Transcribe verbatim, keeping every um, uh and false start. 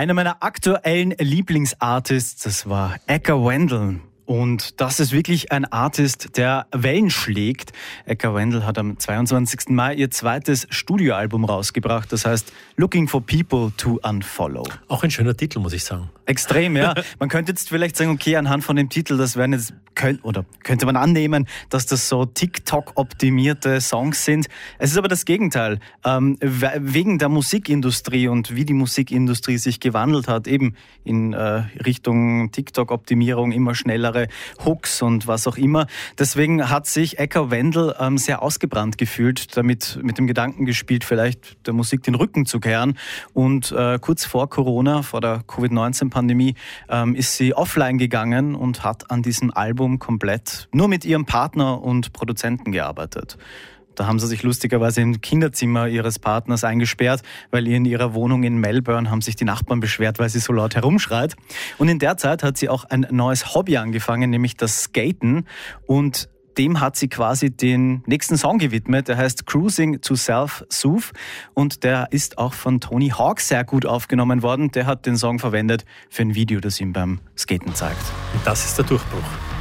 Einer meiner aktuellen Lieblingsartists, das war Edgar Wendell. Und das ist wirklich ein Artist, der Wellen schlägt. Edgar Wendell hat am zweiundzwanzigsten Mai ihr zweites Studioalbum rausgebracht. Das heißt Looking for People to Unfollow. Auch ein schöner Titel, muss ich sagen. Extrem, ja. Man könnte jetzt vielleicht sagen, okay, anhand von dem Titel, das wären jetzt, könnt, oder könnte man annehmen, dass das so TikTok-optimierte Songs sind. Es ist aber das Gegenteil. Ähm, wegen der Musikindustrie und wie die Musikindustrie sich gewandelt hat, eben in äh, Richtung TikTok-Optimierung, immer schnellere Hooks und was auch immer. Deswegen hat sich Edgar Wendell ähm, sehr ausgebrannt gefühlt, damit mit dem Gedanken gespielt, vielleicht der Musik den Rücken zu kehren. Und äh, kurz vor Corona, vor der Covid neunzehn Pandemie, ähm, ist sie offline gegangen und hat an diesem Album komplett nur mit ihrem Partner und Produzenten gearbeitet. Da haben sie sich lustigerweise im Kinderzimmer ihres Partners eingesperrt, weil in ihrer Wohnung in Melbourne haben sich die Nachbarn beschwert, weil sie so laut herumschreit. Und in der Zeit hat sie auch ein neues Hobby angefangen, nämlich das Skaten. Und dem hat sie quasi den nächsten Song gewidmet. Der heißt Cruising to Self-Soothe und der ist auch von Tony Hawk sehr gut aufgenommen worden. Der hat den Song verwendet für ein Video, das ihm beim Skaten zeigt. Und das ist der Durchbruch.